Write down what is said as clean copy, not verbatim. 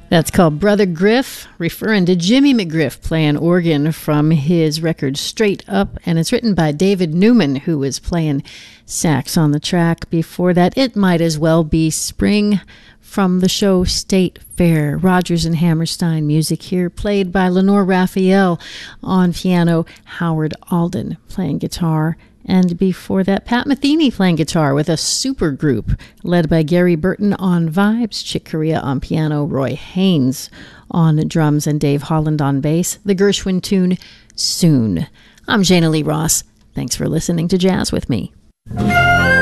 That's called Brother Griff, referring to Jimmy McGriff playing organ from his record Straight Up, and it's written by David Newman, who was playing sax on the track. Before that, It Might As Well Be Spring from the show State Fair. Rodgers and Hammerstein music here, played by Lenore Raphael on piano, Howard Alden playing guitar. And before that, Pat Metheny playing guitar with a super group led by Gary Burton on vibes, Chick Corea on piano, Roy Haynes on drums, and Dave Holland on bass. The Gershwin tune, Soon. I'm Jana Lee Ross. Thanks for listening to Jazz with Me.